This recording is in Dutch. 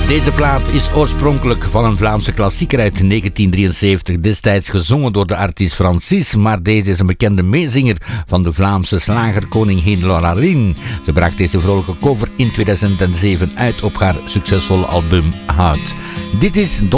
Deze plaat is oorspronkelijk van een Vlaamse klassieker uit 1973, destijds gezongen door de artiest Francis, maar deze is een bekende meezinger van de Vlaamse slagerkoningin Lauryn. Ze bracht deze vrolijke cover in 2007 uit op haar succesvolle album Hout. Dit is